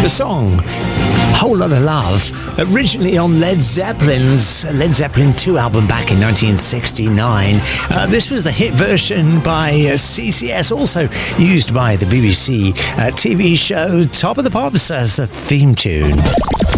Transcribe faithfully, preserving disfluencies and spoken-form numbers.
The song Whole Lot of Love, originally on Led Zeppelin's Led Zeppelin two album back in nineteen sixty-nine. Uh, this was the hit version by uh, C C S, also used by the B B C uh, T V show Top of the Pops as the theme tune.